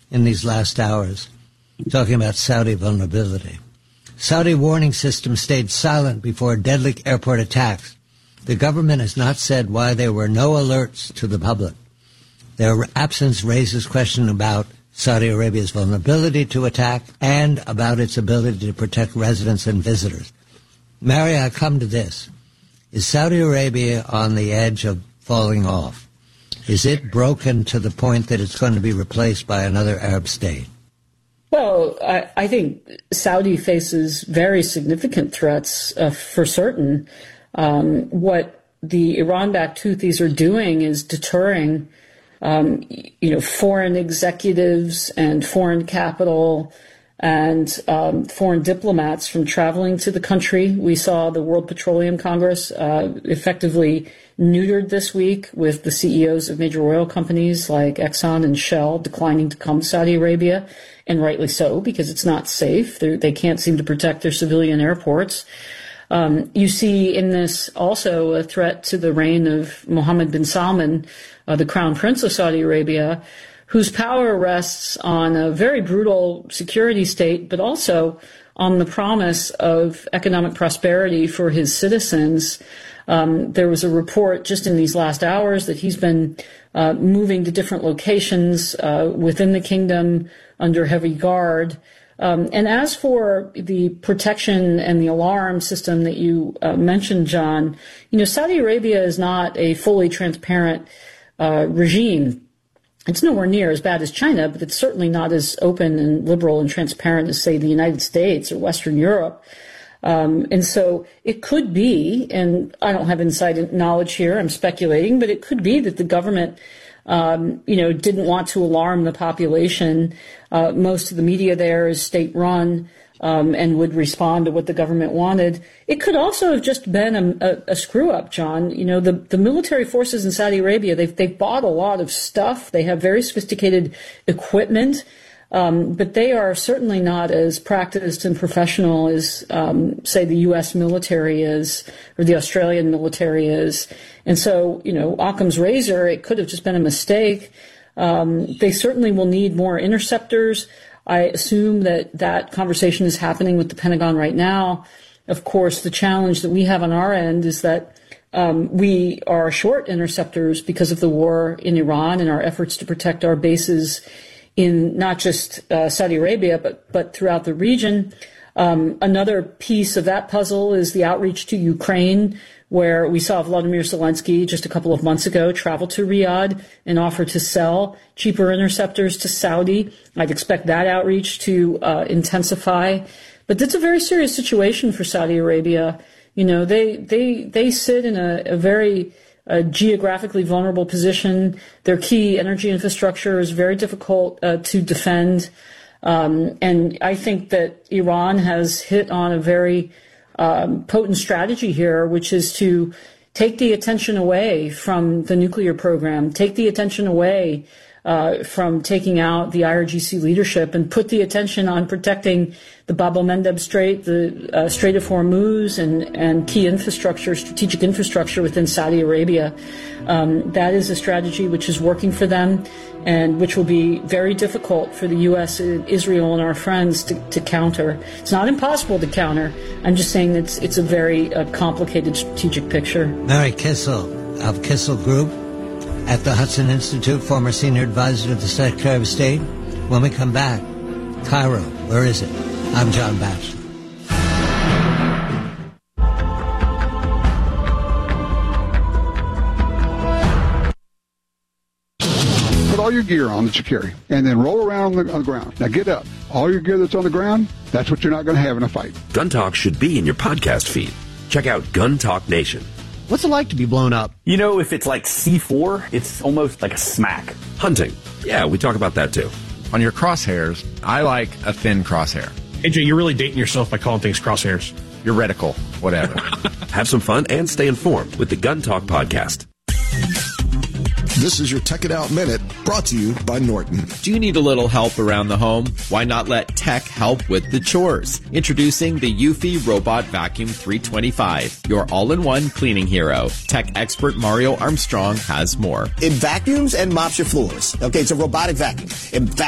in these last hours, talking about Saudi vulnerability. Saudi warning system stayed silent before deadly airport attacks. The government has not said why there were no alerts to the public. Their absence raises question about Saudi Arabia's vulnerability to attack and about its ability to protect residents and visitors. Mary, I come to this. Is Saudi Arabia on the edge of falling off? Is it broken to the point that it's going to be replaced by another Arab state? Well, I think Saudi faces very significant threats for certain. What the Iran-backed Houthis are doing is deterring, foreign executives and foreign capital and foreign diplomats from traveling to the country. We saw the World Petroleum Congress effectively neutered this week, with the CEOs of major oil companies like Exxon and Shell declining to come to Saudi Arabia, and rightly so, because it's not safe. They can't seem to protect their civilian airports. You see in this also a threat to the reign of Mohammed bin Salman, the Crown Prince of Saudi Arabia, whose power rests on a very brutal security state, but also on the promise of economic prosperity for his citizens. There was a report just in these last hours that he's been moving to different locations within the kingdom under heavy guard. And as for the protection and the alarm system that you mentioned, John, Saudi Arabia is not a fully transparent regime. It's nowhere near as bad as China, but it's certainly not as open and liberal and transparent as, say, the United States or Western Europe. And so it could be, and I don't have inside knowledge here, I'm speculating, but it could be that the government, didn't want to alarm the population. Most of the media there is state-run and would respond to what the government wanted. It could also have just been a screw-up, John. The military forces in Saudi Arabia, they've bought a lot of stuff. They have very sophisticated equipment. But they are certainly not as practiced and professional as, say, the U.S. military is or the Australian military is. And so, Occam's razor, it could have just been a mistake. They certainly will need more interceptors. I assume that conversation is happening with the Pentagon right now. Of course, the challenge that we have on our end is that we are short interceptors because of the war in Iran and our efforts to protect our bases in not just Saudi Arabia, but throughout the region. Another piece of that puzzle is the outreach to Ukraine, where we saw Volodymyr Zelensky just a couple of months ago travel to Riyadh and offer to sell cheaper interceptors to Saudi. I'd expect that outreach to intensify. But that's a very serious situation for Saudi Arabia. They sit in a very geographically vulnerable position. Their key energy infrastructure is very difficult to defend. And I think that Iran has hit on a very potent strategy here, which is to take the attention away from the nuclear program, take the attention away from taking out the IRGC leadership, and put the attention on protecting the Bab el-Mandeb Strait, the Strait of Hormuz, and key infrastructure, strategic infrastructure within Saudi Arabia. That is a strategy which is working for them, and which will be very difficult for the U.S., Israel, and our friends to counter. It's not impossible to counter. I'm just saying it's a very complicated strategic picture. Mary Kissel of Kissel Group at the Hudson Institute, former senior advisor to the Secretary of State. When we come back, Cairo, where is it? I'm John Batchelor. Put all your gear on that you carry, and then roll around on the ground. Now get up. All your gear that's on the ground, that's what you're not going to have in a fight. Gun Talk should be in your podcast feed. Check out Gun Talk Nation. What's it like to be blown up? If it's like C4, it's almost like a smack. Hunting. Yeah, we talk about that too. On your crosshairs, I like a thin crosshair. AJ, you're really dating yourself by calling things crosshairs. Your reticle, whatever. Have some fun and stay informed with the Gun Talk podcast. This is your Tech It Out Minute, brought to you by Norton. Do you need a little help around the home? Why not let tech help with the chores? Introducing the Eufy Robot Vacuum 325, your all-in-one cleaning hero. Tech expert Mario Armstrong has more. It vacuums and mops your floors. Okay, it's a robotic vacuum.